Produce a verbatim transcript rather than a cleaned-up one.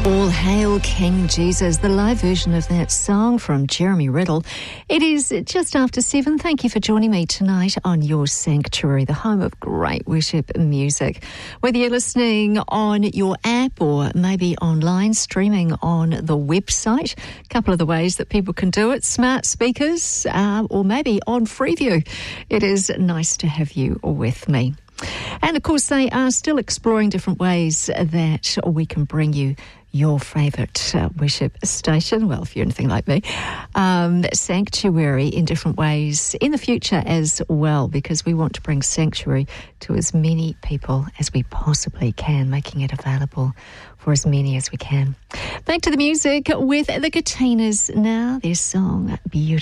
All Hail King Jesus, the live version of that song from Jeremy Riddle. It is just after seven. Thank you for joining me tonight on Your Sanctuary, the home of great worship music. Whether you're listening on your app or maybe online, streaming on the website, a couple of the ways that people can do it, smart speakers, uh, or maybe on Freeview. It is nice to have you with me. And of course, they are still exploring different ways that we can bring you your favourite uh, worship station, well, if you're anything like me, um, Sanctuary in different ways in the future as well, because we want to bring Sanctuary to as many people as we possibly can, making it available for as many as we can. Back to the music with the Katinas now, their song, Beautiful.